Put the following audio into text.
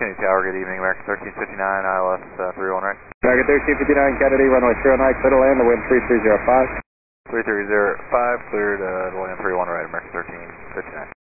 Kennedy Tower, good evening, American 1359, ILS 31 right. American 1359, Kennedy, runway 30 right, clear to land, the wind 3305. 3305, cleared to land 31 right, American 1359.